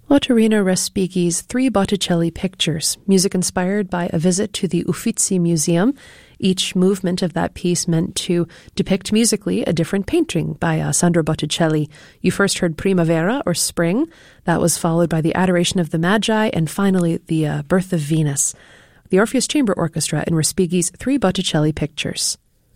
Ottorino Respighi's 3 Botticelli pictures, music inspired by a visit to the Uffizi Museum. Each movement of that piece meant to depict musically a different painting by Sandro Botticelli. You first heard Primavera, or Spring. That was followed by the Adoration of the Magi, and finally the Birth of Venus. The Orpheus Chamber Orchestra in Respighi's 3 Botticelli pictures.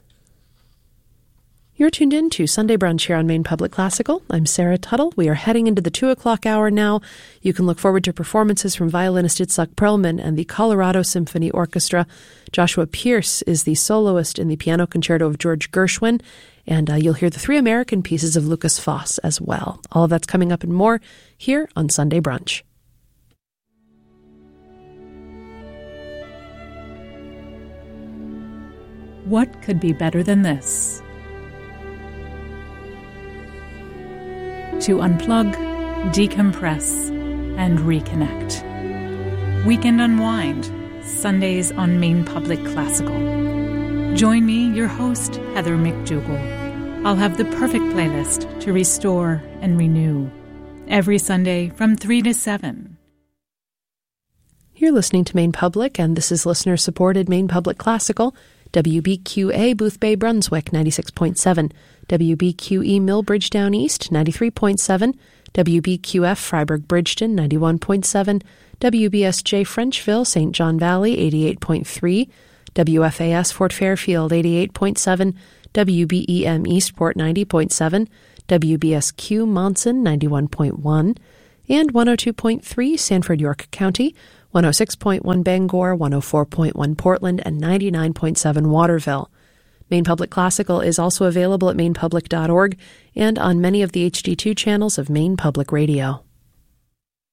You're tuned in to Sunday Brunch here on Maine Public Classical. I'm Sarah Tuttle. We are heading into the 2 o'clock hour now. You can look forward to performances from violinist Itzhak Perlman and the Colorado Symphony Orchestra. Joshua Pierce is the soloist in the piano concerto of George Gershwin, and you'll hear the 3 American pieces of Lucas Foss as well. All of that's coming up and more here on Sunday Brunch. What could be better than this? To unplug, decompress, and reconnect. Weekend Unwind, Sundays on Maine Public Classical. Join me, your host, Heather McDougall. I'll have the perfect playlist to restore and renew. Every Sunday from 3 to 7. You're listening to Maine Public, and this is listener-supported Maine Public Classical. WBQA Boothbay Brunswick 96.7, WBQE Millbridge Down East 93.7, WBQF Freiburg Bridgeton 91.7, WBSJ Frenchville St. John Valley 88.3, WFAS Fort Fairfield 88.7, WBEM Eastport 90.7, WBSQ Monson 91.1, and 102.3 Sanford York County, 106.1 Bangor, 104.1 Portland, and 99.7 Waterville. Maine Public Classical is also available at mainepublic.org and on many of the HD2 channels of Maine Public Radio.